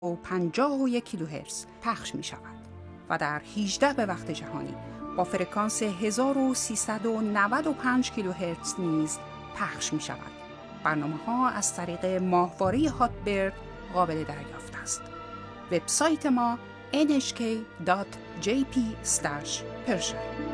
951 کیلوهرتز پخش می شود و در 18 به وقت جهانی با فرکانس 1395 کیلوهرتز نیز پخش می شود. برنامه‌ها از طریق ماهواره هاتبرد قابل دریافت است. وبسایت ما nhk.jp/persian